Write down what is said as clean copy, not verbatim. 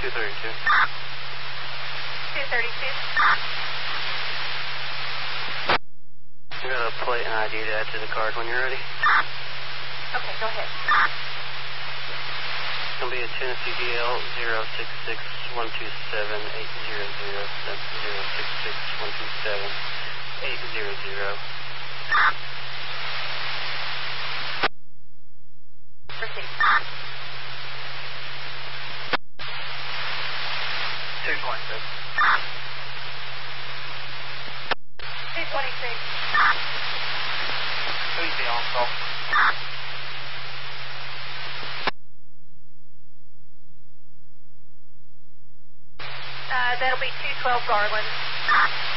232. 232. I got a plate and ID to add to the card when you're ready. Okay, go ahead. It's going to be a Tennessee DL 066127800. That's 066127800. Proceed. 226. 226. Who's the on-call? That'll be 212 Garland.